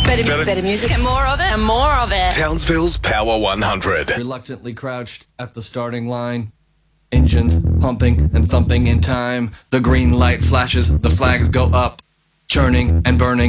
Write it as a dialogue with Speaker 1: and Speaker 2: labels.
Speaker 1: Better music. And more of it. And more of it.
Speaker 2: Townsville's Power 100.
Speaker 3: Reluctantly crouched at the starting line. Engines pumping and thumping in time. The green light flashes, the flags go up. Churning and burning.